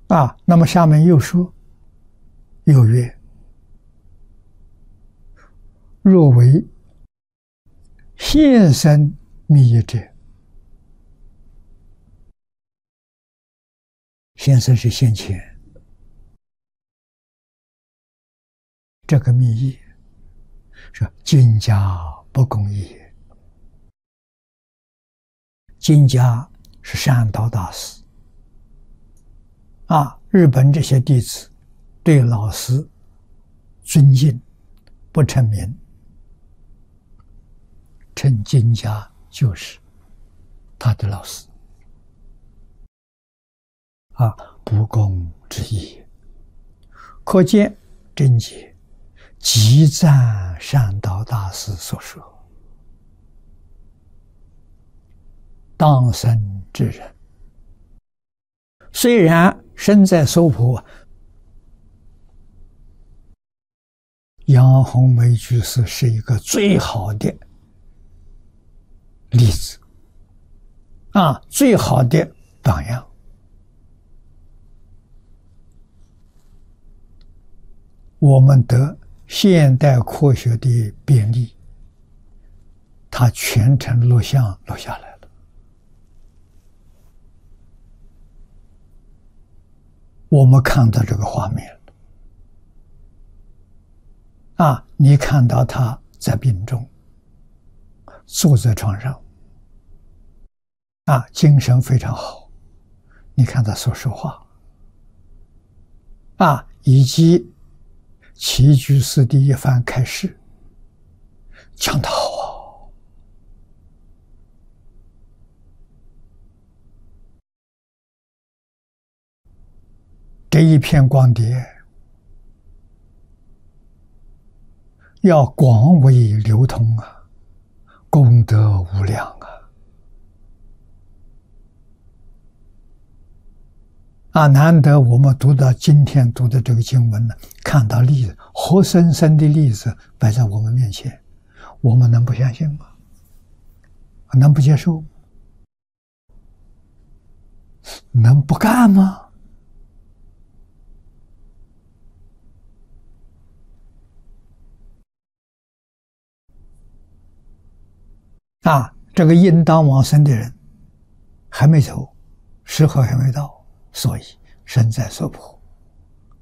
那么下面又说，又曰：若为现生密者，现生是现前，这个密意是金家不共也。金家是善导大师日本这些弟子对老师尊敬，不称名，称金家就是他的老师不共之意。可见真解极赞善导大师所说，当生之人，虽然身在娑婆，杨弘梅居士是一个最好的例子最好的榜样。我们得现代科学的便利，他全程录像录下来了，我们看到这个画面你看到他在病中坐在床上精神非常好，你看他所说话以及齐居士的一番开示，讲得好这一片光碟要广为流通功德无量难得我们读到今天读的这个经文呢，看到例子，活生生的例子摆在我们面前，我们能不相信吗？能不接受？能不干吗？这个应当往生的人还没走，时候还没到，所以身在娑婆。